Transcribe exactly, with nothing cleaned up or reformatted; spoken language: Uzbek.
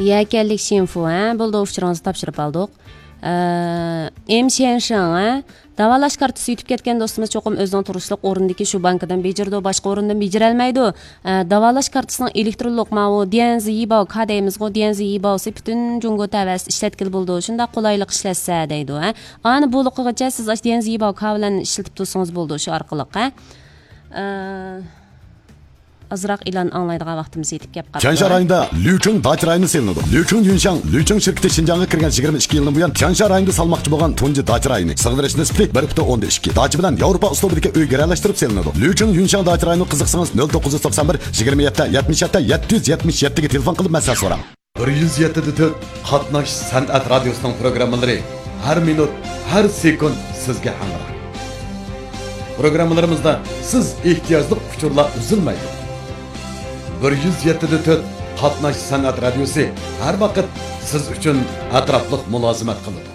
Yakanlik Shinfu, ha, bo'ldi o'shchiringizni topshirib oldik. M Shenshan, ha, davolash kartasi yutib ketgan do'stimiz cho'qim o'zining turishliq o'rnidagi shu bankadan bejirdi, boshqa o'rindan bejirolmaydi. Davolash kartasining elektronlik ma'vu Dianzi Yibao kademizga Dianzi Yibao butun Jungo tavas ishlatkil bo'ldi. Shunda qulaylik ishlatsa deydi, ha. Ani bo'liqigacha siz Dianzi Yibao bilan ishlatib tursangiz bo'ldi shu orqali, ha. Azroq e'lon anglaydigan vaqtimiz yetib kelib qoldi. Changsha rayonida Lucheng Dach rayoni selinadi. Lucheng Yunshan Lucheng shirkati Xinjiangga kirgan yigirma ikki yildan buyon Changsha rayonida salmoqchi bo'lgan tunji Dach rayoni. Sig'dirish nisbati bir butun o'nda ikki. Dach bilan Yevropa uslubidagi uy garalashtirib selinadi. Lucheng Yunshan Dach rayoni qiziqsangiz nol to'qqiz yuz to'qson bir yigirma yetti yetmish yetti yetti yuz yetmish yetti ga telefon qilib masala so'rang. bir yuz yetti nuqta to'rt Qatnash san'at radiosining programmalari har minut, har sekund sizga hamroh. Programmalarimizda siz ehtiyojli uchurlar uzilmaydi. bir yuz yetti nuqta to'rt Qatnash san'at radiosi har vaqt siz uchun atrofliq mulozimat qiladi.